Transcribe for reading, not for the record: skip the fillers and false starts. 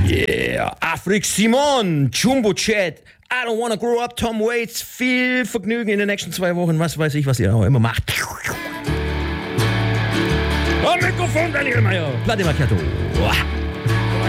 Yeah, Afrik Simon, Jumbo Chat, I don't wanna grow up, Tom Waits. Viel Vergnügen in den nächsten 2 Wochen, was weiß ich, was ihr auch immer macht. Am Mikrofon Daniel Meier, Platte Macchiato.